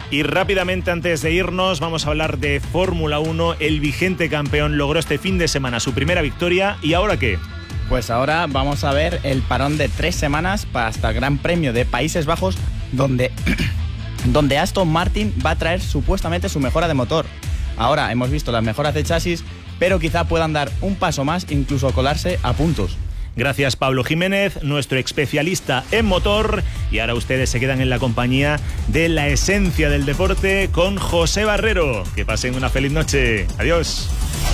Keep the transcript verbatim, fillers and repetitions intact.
Y rápidamente antes de irnos vamos a hablar de Fórmula uno. El vigente campeón logró este fin de semana su primera victoria. ¿Y ahora qué? Pues ahora vamos a ver el parón de tres semanas para hasta el Gran Premio de Países Bajos, donde, donde Aston Martin va a traer supuestamente su mejora de motor. Ahora hemos visto las mejoras de chasis, pero quizá puedan dar un paso más, incluso colarse a puntos. Gracias, Pablo Jiménez, nuestro especialista en motor. Y ahora ustedes se quedan en la compañía de la esencia del deporte con José Barrero. Que pasen una feliz noche. Adiós.